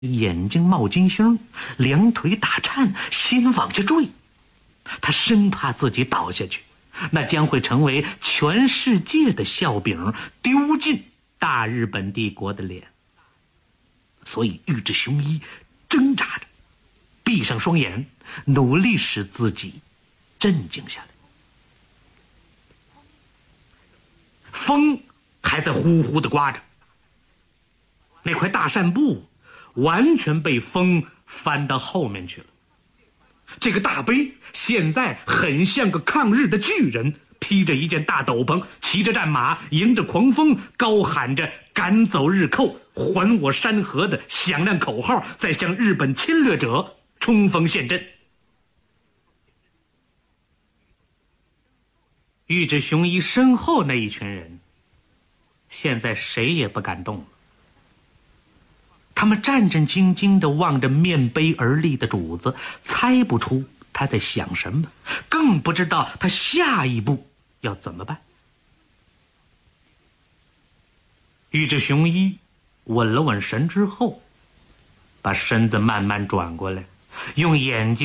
眼睛冒金星，两腿打颤，心往下坠。他生怕自己倒下去，那将会成为全世界的笑柄，丢尽大日本帝国的脸。所以玉置雄一挣扎着，闭上双眼，努力使自己镇静下来。风还在呼呼地刮着，那块大扇布完全被风翻到后面去了。这个大杯现在很像个抗日的巨人，披着一件大斗篷，骑着战马，迎着狂风，高喊着赶走日寇，还我山河的响亮口号，在向日本侵略者冲锋陷阵。玉置雄一身后那一群人现在谁也不敢动了，他们战战兢兢地望着面碑而立的主子，猜不出他在想什么，更不知道他下一步要怎么办。玉置雄一稳了稳神之后，把身子慢慢转过来，用眼睛